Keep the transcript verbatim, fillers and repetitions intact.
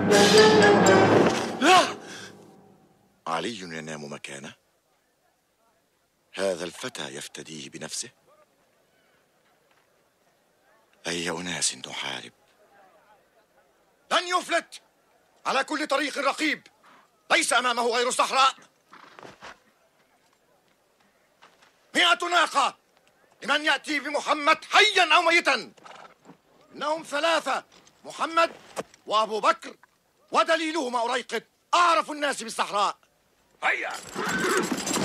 لا! علي ينام مكانه؟ هذا الفتى يفتديه بنفسه؟ أي أناس نحارب؟ لن يفلت على كل طريق رقيب، ليس أمامه غير الصحراء. مئة ناقة لمن يأتي بمحمد حيا أو ميتا. إنهم ثلاثة، محمد وأبو بكر ودليلهما أريقط، أعرف الناس بالصحراء. هيا.